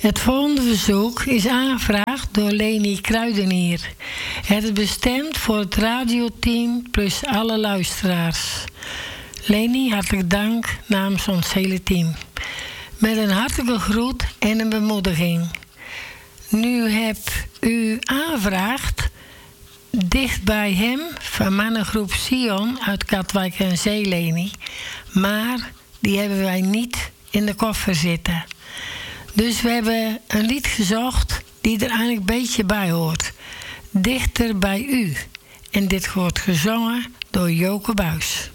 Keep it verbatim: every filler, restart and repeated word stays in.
Het volgende verzoek is aangevraagd door Leni Kruidenier. Het is bestemd voor het radioteam plus alle luisteraars. Leni, hartelijk dank namens ons hele team. Met een hartelijke groet en een bemoediging. Nu heb u aangevraagd Dicht bij hem van mannengroep Sion uit Katwijk en Zee, Leni. Maar die hebben wij niet in de koffer zitten. Dus we hebben een lied gezocht die er eigenlijk een beetje bij hoort. Dichter bij u. En dit wordt gezongen door Joke Buis.